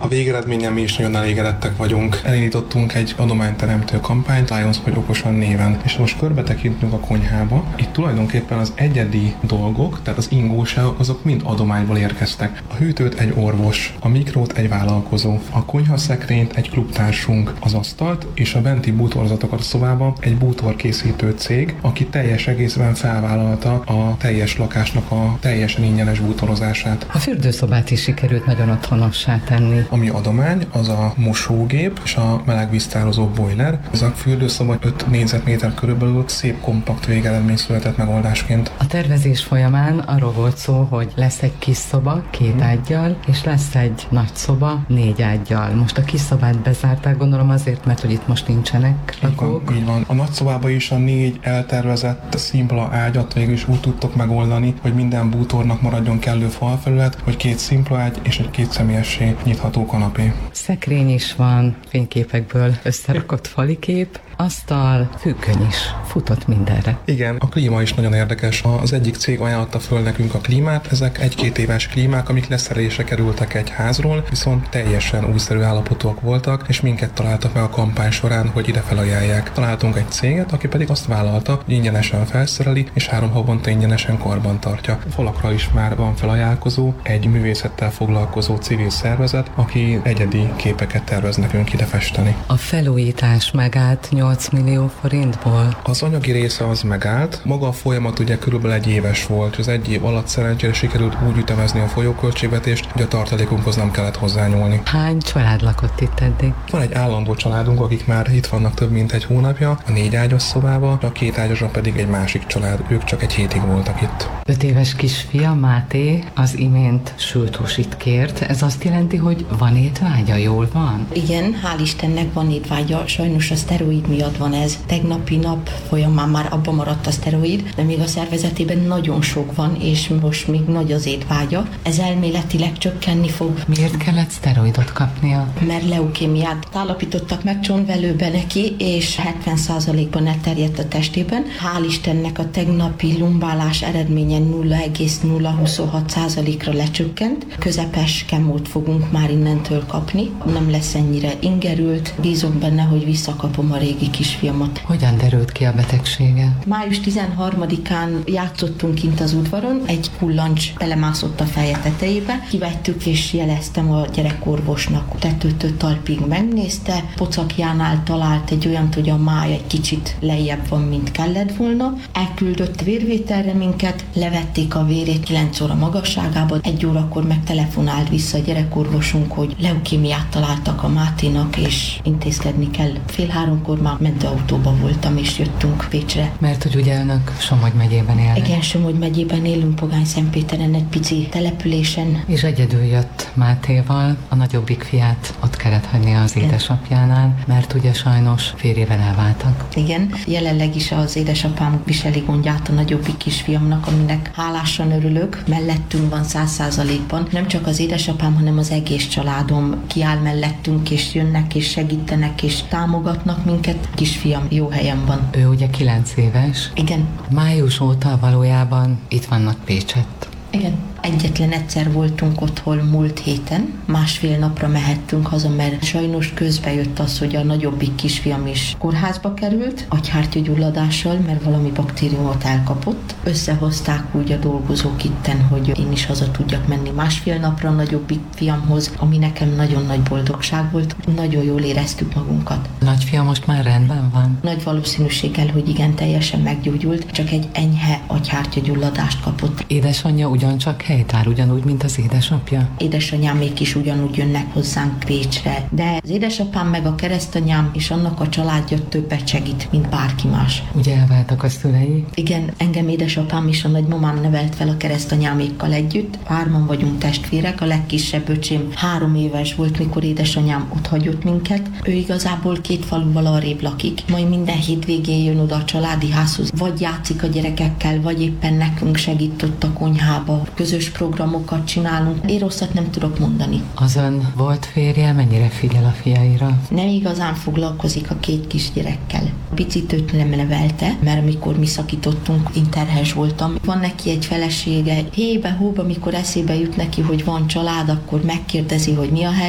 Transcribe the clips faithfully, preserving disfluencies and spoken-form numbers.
végeredménnyel mi is nagyon elégedettek vagyunk. Elindítottunk egy adományteremtő kampányt, Lions Hogy Okosan néven. És most körbe tekintünk a konyhába. Itt tulajdonképpen az egyedi dolgok, tehát az ingóságok, azok mind adományból érkeztek. A hűtőt egy orvos, a mikrót egy vállalkozó, a konyhaszekrényt egy klubtársunk, az asztalt és a benti bútorzatokat a szobába egy bútorkészítő cég, aki teljes egészben felvállalta a teljes lakásnak a teljesen ingyenes bútorozását. A fürdőszobát is sikerült nagyon otthonossá tenni. Ami adomány, az a mosógép és a melegvíztározó boiler. Ez a fürdőszoba öt négyzetméter körülbelül szép kompakt végeredmény született megoldásként. A tervezés folyamán arról volt szó, hogy lesz egy kis szoba két ággyal, és lesz egy nagy szoba négy ággyal. Most a kis szobát bezárták, gondolom azért, mert hogy itt most nincsenek lakók. Így van, így van. A nagy szobában is a négy eltervezett szimpla ágyat végül is úgy tudtok megoldani, hogy minden bútornak maradjon kellő falfelület, hogy két szimpla ágy és egy két személyessé nyitható kanapé. Szekrény is van, fényképekből összerakott falikép, asztal, függöny is futott mindenre. Igen, a klíma is nagyon érdekes. Az egyik cég ajánlotta föl nekünk a klímát, ezek egy-két éves klímák, amik leszerelésre kerültek egy házról, viszont teljesen újszerű állapotúak voltak, és minket találtak meg a kampány során, hogy ide felajánlják. Találtunk egy céget, aki pedig azt vállalta, hogy ingyenesen felszereli, és három havonta ingyenesen karban tartja. Falakra is már van felajánlkozó, egy művészettel foglalkozó civil szervezet, aki egyedi képeket tervez nekünk ide festeni. A felújítás megállt nyolc millió forintból. Az anyagi része az megállt, maga a folyamat ugye körülbelül egy éves volt, az egy év alatt szerencsére sikerült úgy ütemezni a folyóköltségvetést, hogy a tartalékunkhoz nem kellett hozzányúlni. Hány család lakott itt eddig? Van egy állandó családunk, akik már itt vannak több mint egy hónapja, a négy ágyas szobában, a két ágyasra pedig egy másik család, ők csak egy hétig voltak itt. Öt éves kisfia Máté az imént sülthúsit kért. Ez azt jelenti, hogy van étvágya, jól van? Igen, hál' Istennek van étvágya, sajnos a szteroid miatt van ez. Tegnapi nap folyamán már abba maradt a szteroid, de még a szervezetében nagyon sok van, és most még nagy az étvágya. Ez elméletileg csökkenni fog. Miért kellett szteroidot kapnia? Mert leukémiát állapítottak meg csontvelőben neki, és hetven százalékban elterjedt a testében. Hál' Istennek a tegnapi lumbálás eredménye nulla egész nulla huszonhat százalékra lecsökkent. Közepes kemót fogunk már innentől kapni. Nem lesz ennyire ingerült. Bízok benne, hogy visszakapom a régi kisfiamat. Hogyan derült ki a betegsége? május tizenharmadikán játszottunk kint az udvaron, egy kullancs belemászott a feje tetejébe, kivettük és jeleztem a gyerekorvosnak. Tetőtől talpig megnézte, pocakjánál talált egy olyant, hogy a máj egy kicsit lejjebb van, mint kellett volna. Elküldött vérvételre minket, levették a vérét kilenc óra magasságában, egy órakor meg telefonált vissza a gyerekorvosunk, hogy leukémiát találtak a Máténak, és intézkedni kell. Fél háromkor már mentőautóban voltam, és jöttünk Pécsre. Mert hogy ugye önök Somogy megyében élnek. Igen, Somogy megyében élünk, Pogány-Szentpéteren, egy pici településen. És egyedül jött Mátéval, a nagyobbik fiát ott kellett hagyni az édesapjánál, mert ugye sajnos férjével elváltak. Igen, jelenleg is az édesapám viseli gondját a nagyobbik kisfiamnak, aminek hálásan örülök. Mellettünk van száz százalékban. Nem csak az édesapám, hanem az egész családom kiáll mellettünk, és jönnek, és segítenek, és támogatnak minket. Kisfiam jó helyen van. Ő ugye kilenc éves. Igen. Május óta valójában itt vannak Pécsett. Igen. Egyetlen egyszer voltunk otthon múlt héten, másfél napra mehettünk haza, mert sajnos közbe jött az, hogy a nagyobbik kisfiam is kórházba került, agyhártyagyulladással, mert valami baktériumot elkapott. Összehozták úgy a dolgozók itten, hogy én is haza tudjak menni másfél napra a nagyobbik fiamhoz, ami nekem nagyon nagy boldogság volt. Nagyon jól éreztük magunkat. A nagyfia most már rendben van? Nagy valószínűséggel, hogy igen, teljesen meggyógyult, csak egy enyhe agyhártyagyulladást kapott. Édesanyja ugyancsak helytár, ugyanúgy, mint az édesapja? Édesanyámék is ugyanúgy jönnek hozzánk Pécsre, de az édesapám meg a keresztanyám és annak a családja többet segít, mint bárki más. Ugye elváltak a szülei? Igen, engem édesapám és a nagymamám nevelt fel a keresztanyámékkal együtt. Hárman vagyunk testvérek, a legkisebb öcsém három éves volt, mikor édesanyám ott hagyott minket. Ő igazából két faluval arrébb lakik, majd minden hétvégén jön oda a családi házhoz, vagy játszik a gyerekekkel, vagy éppen nekünk segít ott a konyhába. Közös programokat csinálunk. Én rosszat nem tudok mondani. Az ön volt férje mennyire figyel a fiaira? Nem igazán foglalkozik a két kisgyerekkel. Picit őt nem nevelte, mert amikor mi szakítottunk, én terhes voltam. Van neki egy felesége, hébe-hóba, amikor eszébe jut neki, hogy van család, akkor megkérdezi, hogy mi a helyzet. Ha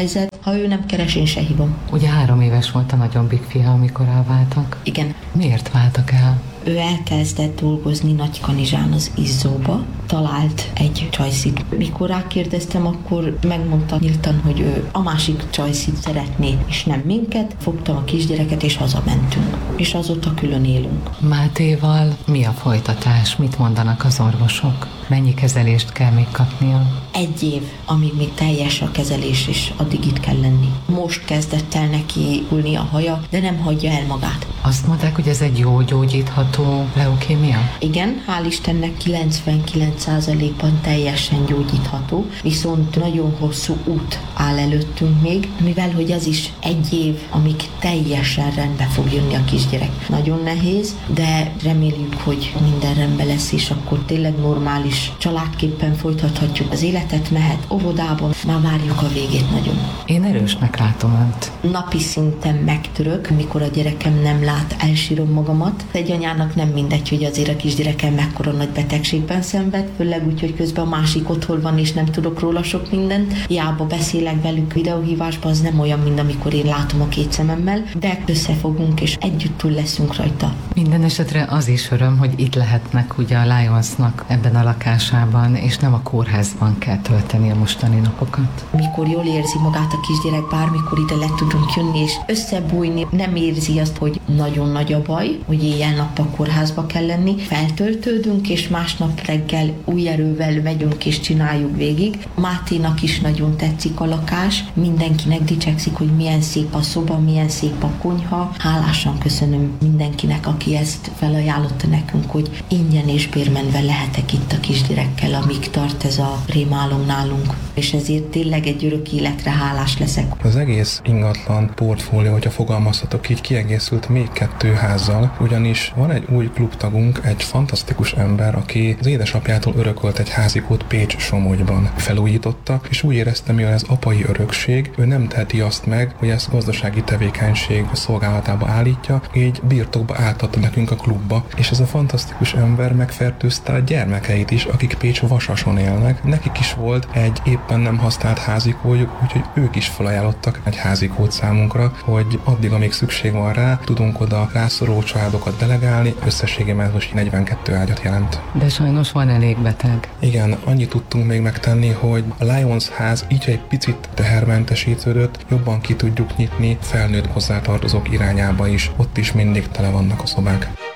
Ha ő nem keres, én se hívom. Ugye három éves volt a nagyobbik fia, amikor elváltak. Igen. Miért váltak el? Ő elkezdett dolgozni Nagykanizsán az Izzóba, talált egy csajszit. Mikor rákérdeztem, akkor megmondta nyíltan, hogy ő a másik csajszit szeretné, és nem minket. Fogtam a kisgyereket, és hazamentünk. És azóta külön élünk. Mátéval mi a folytatás? Mit mondanak az orvosok? Mennyi kezelést kell még kapnia? Egy év, amíg még teljes a kezelés, és addig itt kell lenni. Most kezdett el neki ülni a haja, de nem hagyja el magát. Azt mondták, hogy ez egy jó gyógyítható leukémia? Igen, hál' Istennek kilencvenkilenc százalékban teljesen gyógyítható, viszont nagyon hosszú út áll előttünk még, mivel hogy ez is egy év, amíg teljesen rendbe fog jönni a kisgyerek. Nagyon nehéz, de reméljük, hogy minden rendben lesz, és akkor tényleg normális családképpen folytathatjuk az életet, mehet óvodában, már várjuk a végét nagyon. Én erősnek látom önt. Napi szinten megtörök, mikor a gyerekem nem lát, elsírom magamat. Egy anyának nem mindegy, hogy azért a kisgyerekem mekkora nagy betegségben szenved, főleg úgy, hogy közben a másik otthon van, és nem tudok róla sok mindent. Hiába beszélek velük videóhívásban, az nem olyan, mint amikor én látom a két szememmel, de összefogunk, és együtt túl leszünk rajta. Minden esetre az is öröm, hogy itt lehetnek ugye a Lionsnak ebben a lakásában, és nem a kórházban kell tölteni a mostani napokat. Mikor jól érzi magát a kisgyerek, bármikor ide le tudunk jönni, és összebújni, nem érzi azt, hogy nagyon nagy a baj, hogy éjjel-nappal kórházba kell lenni. Feltöltődünk, és másnap reggel új erővel megyünk, és csináljuk végig. Máténak is nagyon tetszik a lakás, mindenkinek dicsekszik, hogy milyen szép a szoba, milyen szép a konyha. Hálásan köszönöm mindenkinek, aki ezt felajánlotta nekünk, hogy ingyen és bérmenve lehetek itt a kisgyerekkel, amíg tart ez a rémálom nálunk. És ezért tényleg egy örök életre hálás leszek. Az egész ingatlan portfólió, hogyha fogalmazhatok így, kiegészült még kettő házzal, ugyanis van egy új klubtagunk, egy fantasztikus ember, aki az édesapjától örökölt egy házikót Pécs-Somogyban. Felújította, és úgy érezte, mivel ez apai örökség, ő nem teheti azt meg, hogy ezt gazdasági tevékenység szolgálatába állítja, így birtokba átadta nekünk a klubba, és ez a fantasztikus ember megfertőzte a gyermekeit is, akik Pécs Vasason élnek. Nekik is volt egy éppen nem használt házikójuk, úgyhogy ők is felajánlottak egy házikót számunkra, hogy addig, amíg szükség van rá, tudunk oda rászoruló családokat delegálni, összességében ez most negyvenkettő ágyat jelent. De sajnos van elég beteg. Igen, annyit tudtunk még megtenni, hogy a Lions ház így egy picit tehermentesítődött, jobban ki tudjuk nyitni felnőtt hozzátartozók irányába is, ott is mindig tele vannak a szobák.